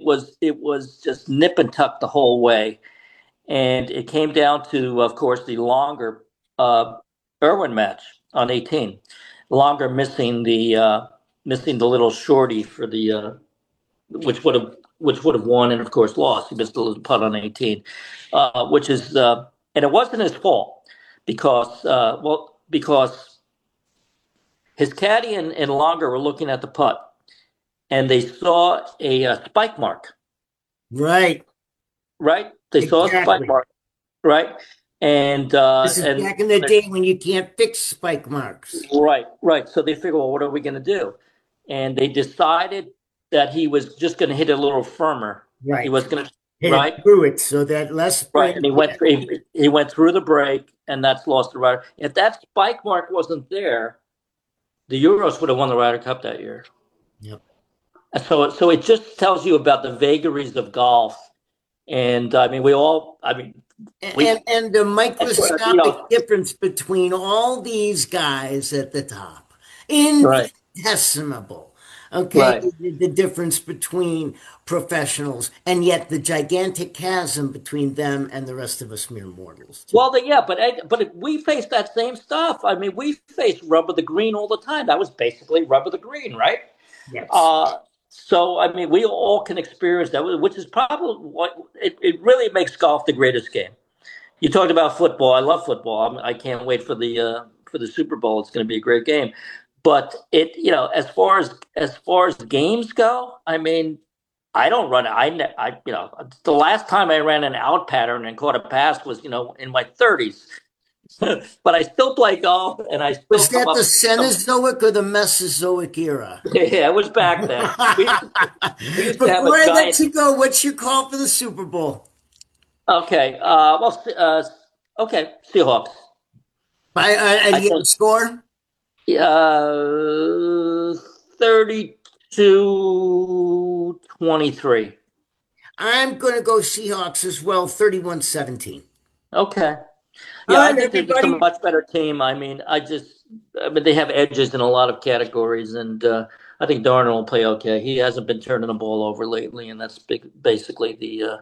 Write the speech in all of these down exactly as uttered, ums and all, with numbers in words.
was it was just nip and tuck the whole way, and it came down to, of course, the longer uh, Irwin match on eighteen, longer missing the uh, missing the little shorty for the uh, which would have which would have won, and of course lost. He missed a little putt on eighteen, uh, which is uh, and it wasn't his fault because uh, well because his caddy and, and Longer were looking at the putt and they saw a, uh spike mark. Right. Right. They exactly. saw a spike mark. Right. And uh, this is and back in the day when you can't fix spike marks. Right. Right. So they figured, well, what are we going to do? And they decided that he was just going to hit it a little firmer. Right. He was going to hit right it through it so that less. Right. And he went through, he, he went through the break, and that's lost the Ryder. If that spike mark wasn't there, the Euros would have won the Ryder Cup that year. Yep. So, so it just tells you about the vagaries of golf, and I mean, we all, I mean, we, and and the microscopic you know, difference between all these guys at the top, infinitesimal. Right. Okay, right. The, the difference between professionals, and yet the gigantic chasm between them and the rest of us mere mortals. Too. Well, the, yeah, but but we face that same stuff. I mean, we face rubber the green all the time. That was basically rubber the green, right? Yes. Uh, so, I mean, we all can experience that, which is probably what it, it really makes golf the greatest game. You talked about football. I love football. I'm, I can't wait for the uh, for the Super Bowl. It's going to be a great game. But it, you know, as far as as far as games go, I mean, I don't run. I, I, you know, the last time I ran an out pattern and caught a pass was, you know, in my thirties. But I still play golf, and I still was that the Cenozoic or the Mesozoic era? Yeah, it was back then. We used to, we used Before to have a I giant... let you go, what's your call for the Super Bowl? Okay, uh, well, uh, okay, Seahawks. By uh, and you score? Uh, thirty-two twenty-three. I'm going to go Seahawks as well, thirty-one seventeen. Okay. Yeah, right, I think they're just a much better team. I mean, I just, I mean, they have edges in a lot of categories, and uh, I think Darnold will play okay. He hasn't been turning the ball over lately, and that's big, basically the uh,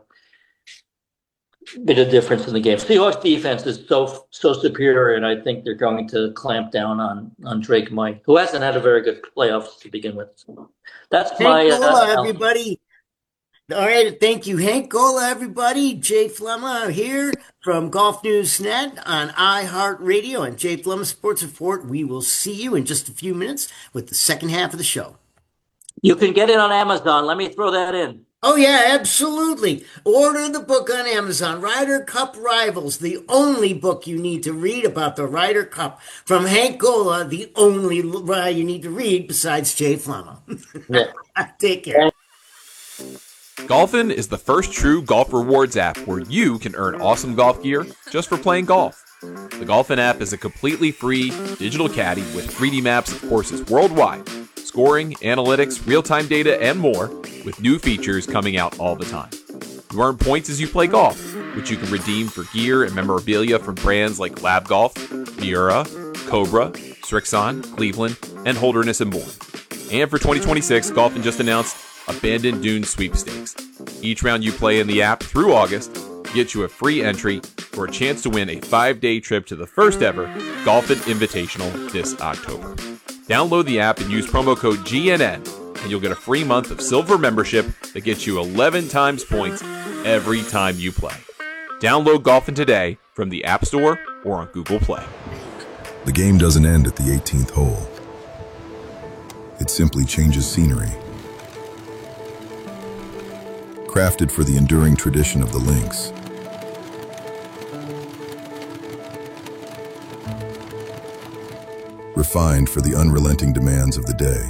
bit of difference in the game. Seahawks defense is so so superior, and I think they're going to clamp down on on Drake May, who hasn't had a very good playoffs to begin with. So that's Hank my Gola, uh, everybody. All right, thank you, Hank Gola, everybody. Jay Flemma here from Golf News Net on iHeartRadio and Jay Flemma Sports Report. We will see you in just a few minutes with the second half of the show. You can get it on Amazon. Let me throw that in. Oh, yeah, absolutely. Order the book on Amazon, Ryder Cup Rivals, the only book you need to read about the Ryder Cup. From Hank Gola, the only uh, you need to read besides Jay Flemma. Yeah. Take care. Golfin is the first true golf rewards app where you can earn awesome golf gear just for playing golf. The Golfin app is a completely free digital caddy with three D maps of courses worldwide, scoring, analytics, real-time data, and more, with new features coming out all the time. You earn points as you play golf, which you can redeem for gear and memorabilia from brands like Lab Golf, Miura, Cobra, Strixon, Cleveland, and Holderness and Bourne. And for twenty twenty-six, Golfin just announced Abandoned Dunes Sweepstakes. Each round you play in the app through August gets you a free entry for a chance to win a five-day trip to the first ever Golfin Invitational this October. Download the app and use promo code G N N, and you'll get a free month of silver membership that gets you eleven times points every time you play. Download Golfin today from the App Store or on Google Play. The game doesn't end at the eighteenth hole. It simply changes scenery. Crafted for the enduring tradition of the links. Refined for the unrelenting demands of the day.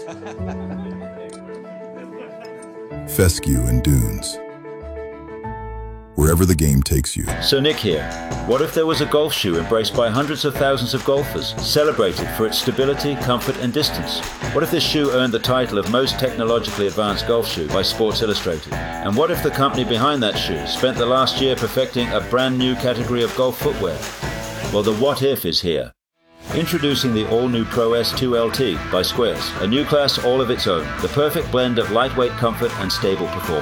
Fescue and dunes. Wherever the game takes you. So Nick here. What if there was a golf shoe embraced by hundreds of thousands of golfers, celebrated for its stability, comfort and distance? What if this shoe earned the title of most technologically advanced golf shoe by Sports Illustrated? And what if the company behind that shoe spent the last year perfecting a brand new category of golf footwear? Well, the what if is here. Introducing the all-new Pro S two L T by Squares, a new class all of its own, the perfect blend of lightweight comfort and stable performance.